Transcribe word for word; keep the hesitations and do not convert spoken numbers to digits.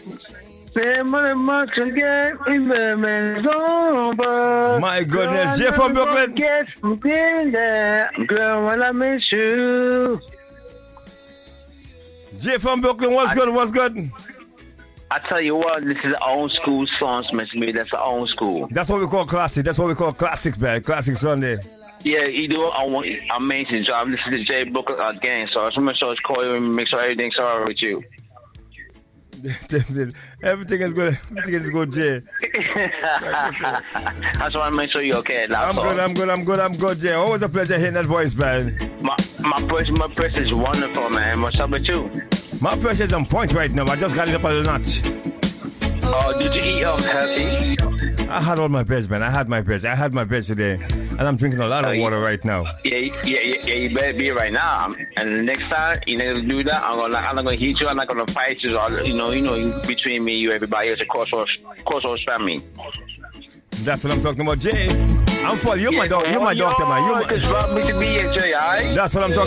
My goodness, Jay from Brooklyn. Girl, when I miss you. Jay from Brooklyn, what's I, good? What's good? I tell you what, this is old school songs, Miss Me. That's old school. That's what we call classic. That's what we call classic, man. Classic Sunday. Yeah, you do an amazing job. Listen to Jay Brooklyn again, so I just make sure it's call you and make sure everything's all right with you. Everything is good. Everything is good, Jay. I just want to make sure you're okay. I'm good, I'm good, I'm good, I'm good, Jay. Always a pleasure hearing that voice, man. My my press, my press is wonderful, man. What's up with you? My pressure is on point right now. I just got it up a little notch. Oh, did you eat um, healthy? I had all my veg, man. I had my veg. I had my veg today. And I'm drinking a lot of uh, water right now. Yeah, yeah, yeah, yeah, you better be right now. And the next time you never do that, I'm gonna, I'm not gonna hit you. I'm not gonna fight you. Or, you know, you know, between me, you, everybody, it's a crossroads, crossroads family. That's what I'm talking about, Jay. I'm for you're yeah, my dog. You're my doctor, man. You. Just me to be here, Jay. Alright. That's what I'm talking